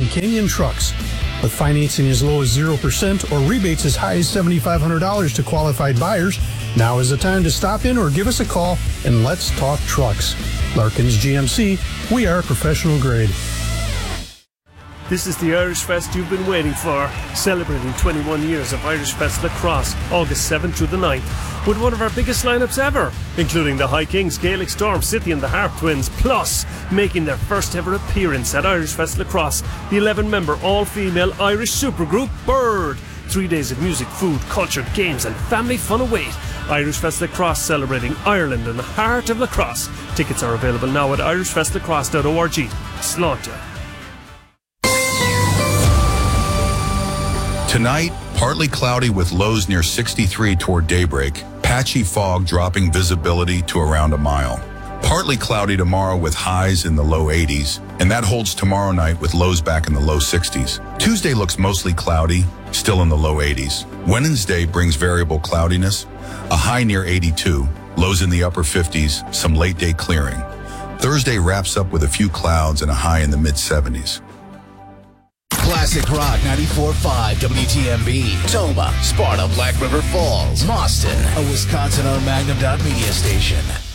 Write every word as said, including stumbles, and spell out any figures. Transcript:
Canyon Trucks. With financing as low as zero percent or rebates as high as seven thousand five hundred dollars to qualified buyers, now is the time to stop in or give us a call and let's talk trucks. Larkins G M C, we are professional grade. This is the Irish Fest you've been waiting for, celebrating twenty-one years of Irish Fest Lacrosse, August seventh through the ninth, with one of our biggest lineups ever, including the High Kings, Gaelic Storm, City and the Harp Twins, plus making their first ever appearance at Irish Fest Lacrosse, the eleven-member all-female Irish supergroup Bird. Three days of music, food, culture, games and family fun await. Irish Fest Lacrosse, celebrating Ireland and the heart of lacrosse. Tickets are available now at irish fest lacrosse dot org. Sláinte. Tonight, partly cloudy with lows near sixty-three toward daybreak, patchy fog dropping visibility to around a mile. Partly cloudy tomorrow with highs in the low eighties, and that holds tomorrow night with lows back in the low sixties. Tuesday looks mostly cloudy, still in the low eighties. Wednesday brings variable cloudiness, a high near eighty-two, lows in the upper fifties, some late day clearing. Thursday wraps up with a few clouds and a high in the mid seventies. Classic Rock ninety-four point five W T M B, Toma, Sparta, Black River Falls, Boston, a Wisconsin-owned Magnum Dot Media station.